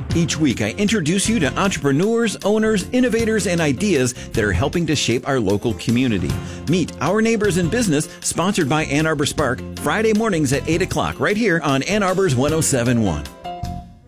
Each week, I introduce you to entrepreneurs, owners, innovators, and ideas that are helping to shape our local community. Meet Our Neighbors in Business, sponsored by Ann Arbor Spark, Friday mornings at 8 o'clock, right here on Ann Arbor's 107.1.